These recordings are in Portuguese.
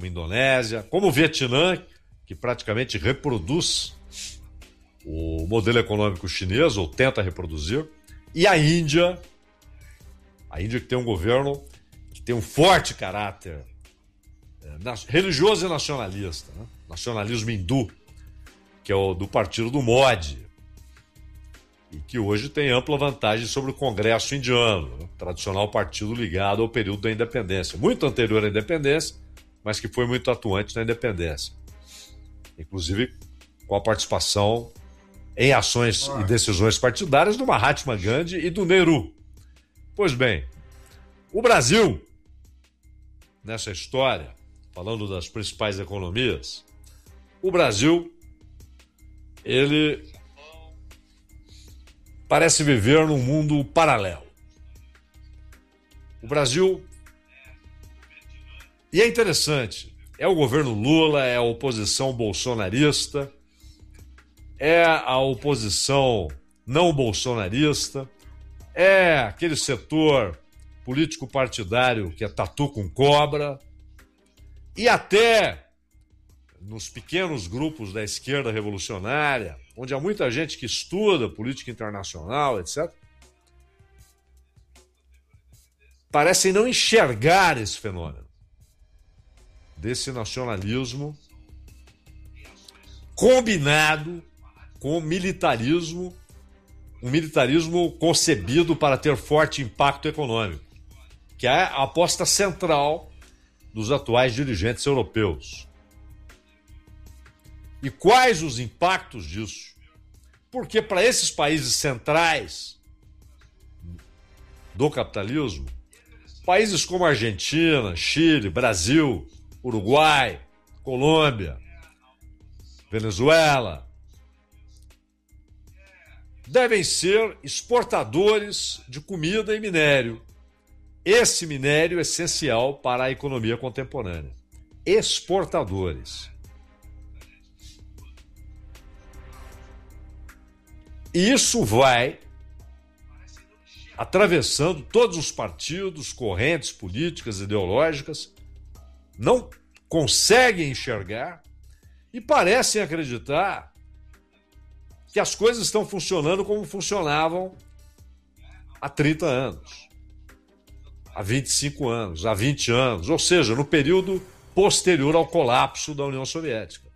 como Indonésia, como o Vietnã, que praticamente reproduz o modelo econômico chinês, ou tenta reproduzir, e a Índia que tem um governo que tem um forte caráter religioso e nacionalista, né? Nacionalismo hindu, que é o do partido do Modi, e que hoje tem ampla vantagem sobre o Congresso indiano, né? Tradicional partido ligado ao período da independência, muito anterior à independência, mas que foi muito atuante na independência, inclusive com a participação em ações e decisões partidárias do Mahatma Gandhi e do Nehru. Pois bem, o Brasil, nessa história, falando das principais economias, o Brasil, ele parece viver num mundo paralelo. O Brasil, e é interessante, é o governo Lula, é a oposição bolsonarista, é a oposição não bolsonarista, é aquele setor político partidário que é tatu com cobra, e até nos pequenos grupos da esquerda revolucionária, onde há muita gente que estuda política internacional, etc., parecem não enxergar esse fenômeno desse nacionalismo combinado com militarismo, um militarismo concebido para ter forte impacto econômico, que é a aposta central dos atuais dirigentes europeus. E quais os impactos disso? Porque para esses países centrais do capitalismo, países como Argentina, Chile, Brasil, Uruguai, Colômbia, Venezuela, devem ser exportadores de comida e minério. Esse minério é essencial para a economia contemporânea. Exportadores. E isso vai atravessando todos os partidos, correntes políticas, ideológicas, não conseguem enxergar e parecem acreditar que as coisas estão funcionando como funcionavam há 30 anos, há 25 anos, há 20 anos, ou seja, no período posterior ao colapso da União Soviética.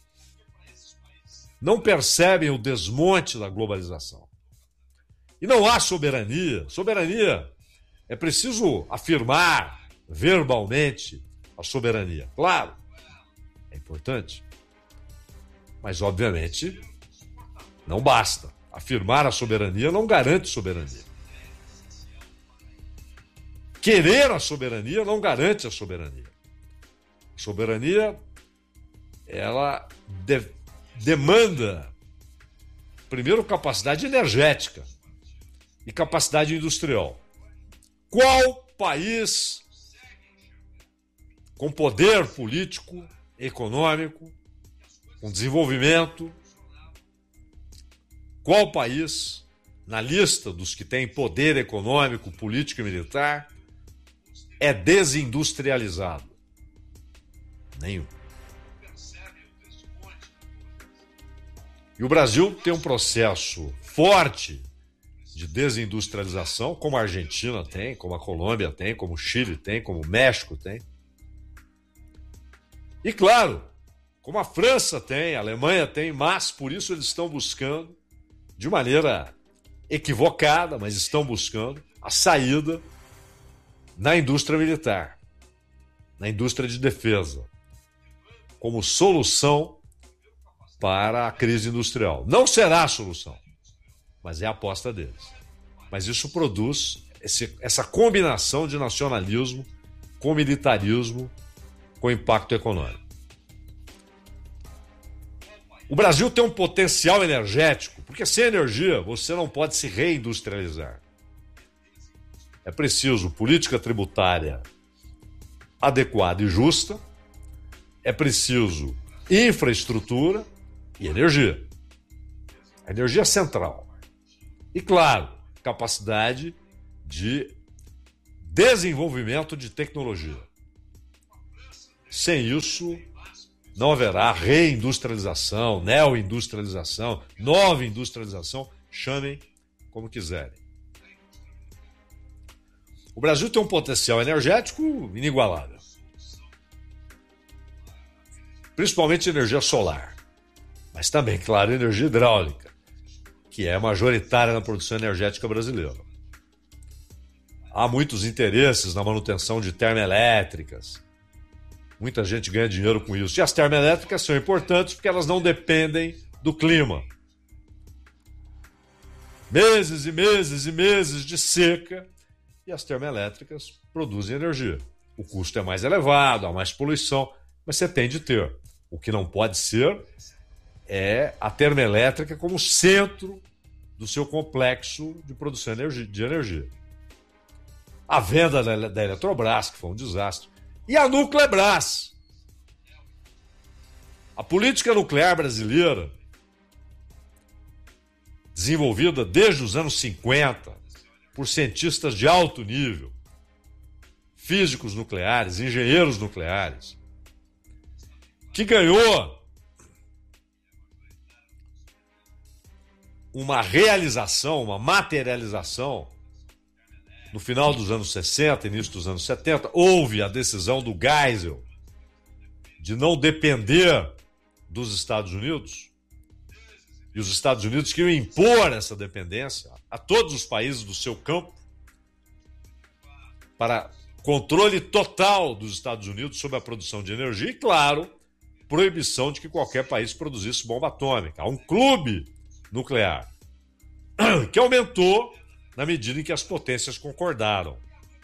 Não percebem o desmonte da globalização. E não há soberania. Soberania é preciso afirmar verbalmente a soberania. Claro, é importante. Mas, obviamente, não basta. Afirmar a soberania não garante soberania. Querer a soberania não garante a soberania. A soberania, ela demanda, primeiro, capacidade energética e capacidade industrial. Qual país com poder político, econômico, com desenvolvimento, qual país, na lista dos que têm poder econômico, político e militar, é desindustrializado? Nenhum. E o Brasil tem um processo forte de desindustrialização, como a Argentina tem, como a Colômbia tem, como o Chile tem, como o México tem. E, claro, como a França tem, a Alemanha tem, mas por isso eles estão buscando, de maneira equivocada, mas estão buscando a saída na indústria militar, na indústria de defesa, como solução para a crise industrial. Não será a solução, mas é a aposta deles. Mas isso produz essa combinação de nacionalismo com militarismo, com impacto econômico. O Brasil tem um potencial energético, porque sem energia você não pode se reindustrializar. É preciso política tributária adequada e justa, é preciso infraestrutura e energia. A energia é central. E, claro, capacidade de desenvolvimento de tecnologia. Sem isso, não haverá reindustrialização, neoindustrialização, nova industrialização, chamem como quiserem. O Brasil tem um potencial energético inigualável. Principalmente energia solar, mas também, claro, energia hidráulica, que é majoritária na produção energética brasileira. Há muitos interesses na manutenção de termoelétricas. Muita gente ganha dinheiro com isso. E as termoelétricas são importantes porque elas não dependem do clima. Meses e meses e meses de seca e as termoelétricas produzem energia. O custo é mais elevado, há mais poluição, mas você tem de ter. O que não pode ser é a termoelétrica como centro do seu complexo de produção de energia. A venda da Eletrobras, que foi um desastre, e a Nuclebras. A política nuclear brasileira, desenvolvida desde os anos 50 por cientistas de alto nível, físicos nucleares, engenheiros nucleares, que ganhou uma realização, uma materialização no final dos anos 60, início dos anos 70, houve a decisão do Geisel de não depender dos Estados Unidos, e os Estados Unidos queriam impor essa dependência a todos os países do seu campo para controle total dos Estados Unidos sobre a produção de energia e, claro, proibição de que qualquer país produzisse bomba atômica. Há um clube nuclear que aumentou na medida em que as potências concordaram.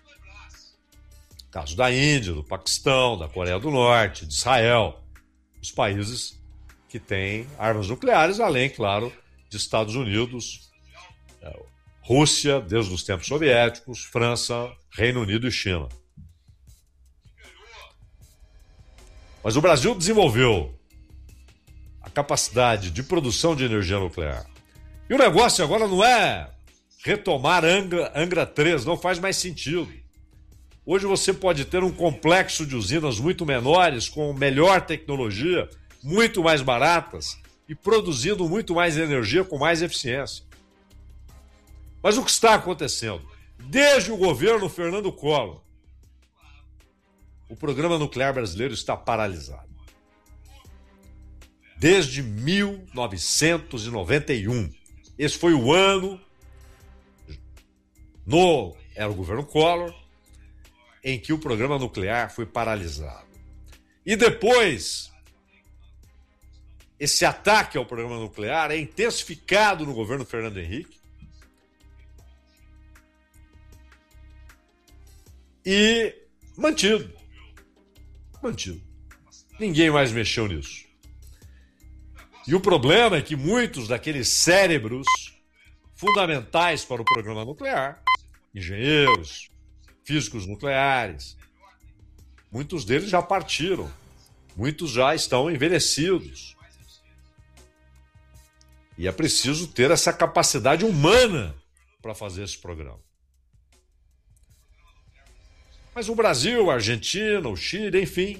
Caso da Índia, do Paquistão, da Coreia do Norte, de Israel, os países que têm armas nucleares, além, claro, de Estados Unidos, Rússia, desde os tempos soviéticos, França, Reino Unido e China. Mas o Brasil desenvolveu a capacidade de produção de energia nuclear. E o negócio agora não é retomar Angra 3, não faz mais sentido. Hoje você pode ter um complexo de usinas muito menores, com melhor tecnologia, muito mais baratas e produzindo muito mais energia com mais eficiência. Mas o que está acontecendo? Desde o governo Fernando Collor, o programa nuclear brasileiro está paralisado. Desde 1991. Esse foi o ano, era o governo Collor, em que o programa nuclear foi paralisado. E depois, esse ataque ao programa nuclear é intensificado no governo Fernando Henrique e mantido. Ninguém mais mexeu nisso. E o problema é que muitos daqueles cérebros fundamentais para o programa nuclear, engenheiros, físicos nucleares, muitos deles já partiram, muitos já estão envelhecidos. E é preciso ter essa capacidade humana para fazer esse programa. Mas o Brasil, a Argentina, o Chile, enfim,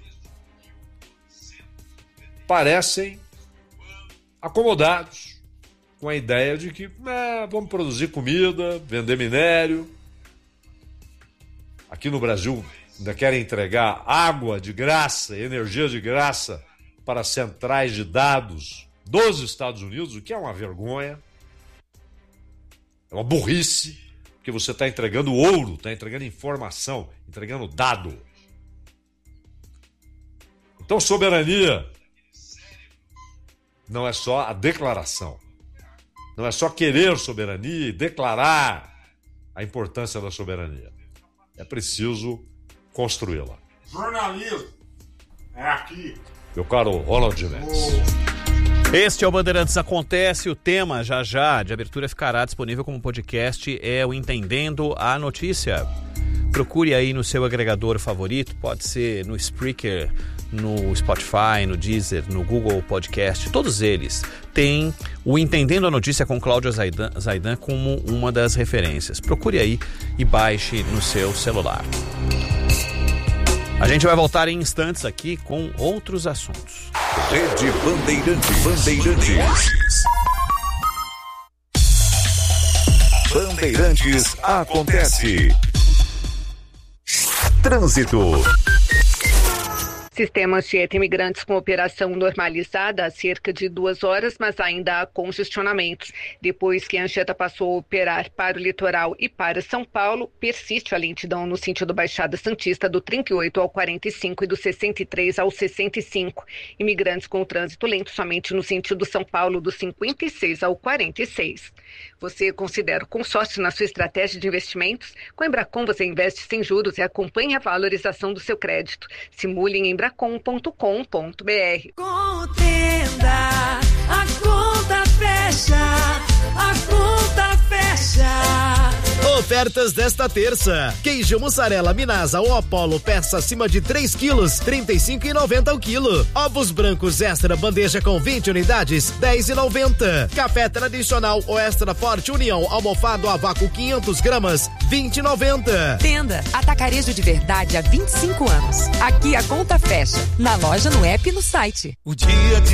parecem acomodados com a ideia de que vamos produzir comida, vender minério. Aqui no Brasil ainda querem entregar água de graça, energia de graça para centrais de dados dos Estados Unidos, o que é uma vergonha, é uma burrice, porque você está entregando ouro, está entregando informação, entregando dado. Então, soberania não é só a declaração, não é só querer soberania e declarar a importância da soberania. É preciso construí-la. Jornalismo é aqui. Meu caro Ronald Mendes. Este é o Bandeirantes Acontece. O tema, já de abertura, ficará disponível como podcast, é o Entendendo a Notícia. Procure aí no seu agregador favorito, pode ser no Spreaker, no Spotify, no Deezer, no Google Podcast, todos eles têm o Entendendo a Notícia com Cláudia Zaidan como uma das referências. Procure aí e baixe no seu celular. A gente vai voltar em instantes aqui com outros assuntos. Rede Bandeirantes. Bandeirantes acontece. Trânsito. Sistema Anchieta Imigrantes com operação normalizada há cerca de 2 horas, mas ainda há congestionamentos. Depois que a Anchieta passou a operar para o litoral e para São Paulo, persiste a lentidão no sentido Baixada Santista do 38 ao 45 e do 63 ao 65. Imigrantes com trânsito lento somente no sentido São Paulo do 56 ao 46. Você considera o consórcio na sua estratégia de investimentos? Com a Embracon você investe sem juros e acompanha a valorização do seu crédito. Simule em embracon.com.br. Contenda, a conta fecha, a conta fecha. Ofertas desta terça: queijo mussarela Minasa ou Apollo peça acima de 3 quilos, R$ 35,90 o quilo. Ovos brancos extra bandeja com 20 unidades, R$ 10,90. Café tradicional ou extra forte União almofado a vácuo 500 gramas, R$ 20,90. Tenda, atacarejo de verdade há 25 anos. Aqui a conta fecha, na loja, no app e no site. O dia